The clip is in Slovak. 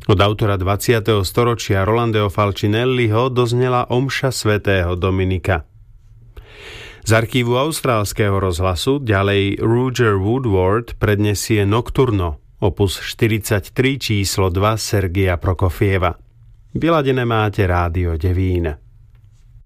Od autora 20. storočia Rolandeo Falcinelliho doznela omša svätého Dominika. Z archívu austrálskeho rozhlasu ďalej Roger Woodward prednesie Nocturno, opus 43 číslo 2 Sergeja Prokofieva. Vyladené máte Rádio Devín.